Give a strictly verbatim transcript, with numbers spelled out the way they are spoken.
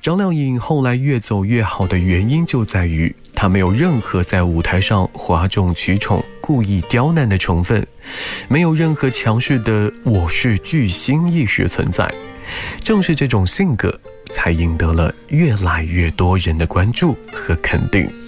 张靓颖后来越走越好的原因就在于她没有任何在舞台上哗众取宠、故意刁难的成分，没有任何强势的我是巨星意识存在。正是这种性格才赢得了越来越多人的关注和肯定。